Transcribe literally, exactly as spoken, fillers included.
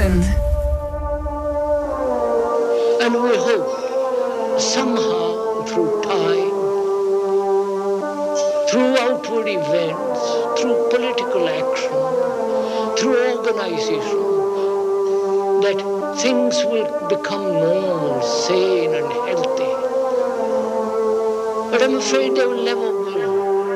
London. And we hope somehow through time, through outward events, through political action, through organization, that things will become normal, sane and healthy. But I'm afraid they will never will